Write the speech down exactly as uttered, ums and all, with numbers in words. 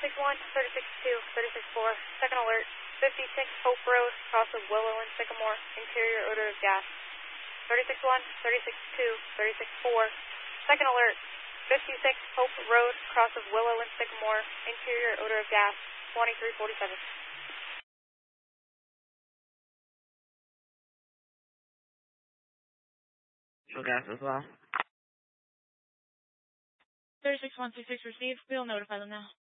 thirty-six one, thirty-six two, thirty-six four. Second alert, fifty-six Hope Road, cross of Willow and Sycamore, interior odor of gas. thirty-six one, thirty-six two, thirty-six four. Second alert, fifty-six Hope Road, cross of Willow and Sycamore, interior odor of gas, twenty-three forty-seven. For gas as well. thirty-six one six six received. We'll notify them now.